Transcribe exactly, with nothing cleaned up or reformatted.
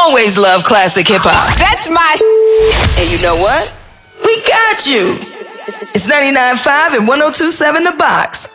always loved classic hip hop. That's my sh- And you know what? We got you. It's ninety-nine point five and one oh two point seven The Box.